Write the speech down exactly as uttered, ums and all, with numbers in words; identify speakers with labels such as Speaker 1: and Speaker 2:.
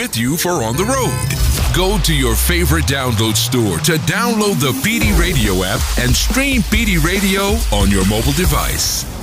Speaker 1: with you for on the road. Go to your favorite download store to download the P D Radio app and stream P D Radio on your mobile device.